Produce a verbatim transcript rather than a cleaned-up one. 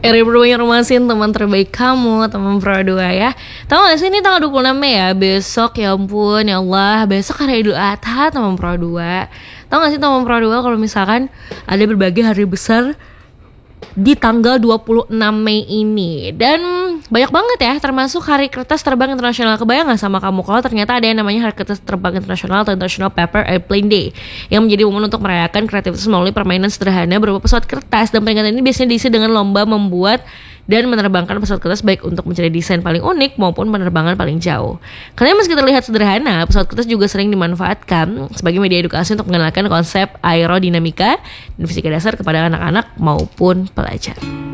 Eri berdua yang rumasin teman terbaik kamu, teman Pro dua ya. Tahu gak sih ini tanggal dua puluh enam Mei ya, besok ya ampun ya Allah, besok hari Idul Adha teman Pro dua. Tahu gak sih teman Pro dua kalau misalkan ada berbagai hari besar di tanggal dua puluh enam Mei ini. Dan banyak banget ya, termasuk Hari Kertas Terbang Internasional. Kebayang gak sama kamu kalau ternyata ada yang namanya Hari Kertas Terbang Internasional atau International Paper Airplane Day, yang menjadi momen untuk merayakan kreativitas melalui permainan sederhana berupa pesawat kertas. Dan peringatan ini biasanya diisi dengan lomba membuat dan menerbangkan pesawat kertas, baik untuk mencari desain paling unik maupun penerbangan paling jauh. Karena meski terlihat sederhana, pesawat kertas juga sering dimanfaatkan sebagai media edukasi untuk mengenalkan konsep aerodinamika dan fisika dasar kepada anak-anak maupun pelajar.